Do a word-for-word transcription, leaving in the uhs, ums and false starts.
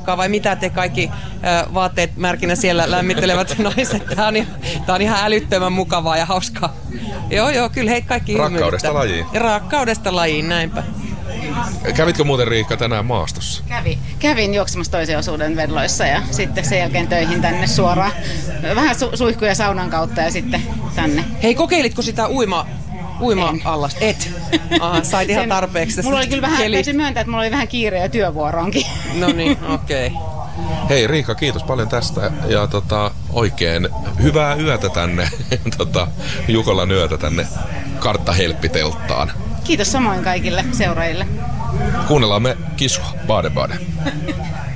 hauskaa vai mitä te kaikki äh, vaatteet märkinä siellä lämmittelevät naiset? Tämä on, tää on ihan älyttömän mukavaa ja hauskaa. Joo, joo, kyllä heitä kaikki hymyilyttää. Rakkaudesta lajiin. Ja rakkaudesta lajiin, näinpä. Kävitkö muuten, Riikka, tänään maastossa? Kävin. Kävin juoksemassa toisen osuuden Venloissa ja sitten sen jälkeen töihin tänne suoraan. Vähän su- suihkuja saunan kautta ja sitten tänne. Hei, kokeilitko sitä uima, uima-allasta? Et. Aha, sait ihan tarpeeksi. Mulla oli kyllä vähän, täytyy myöntää, että mulla oli vähän kiire ja työvuoroonkin. No niin, okei. Okay. Hei Riikka, kiitos paljon tästä ja tota, oikein hyvää yötä tänne, tota, Jukolan yötä tänne Karttahelppitelttaan. Kiitos samoin kaikille seuraajille. Kuunnellaan me Kisua, Bade Bade.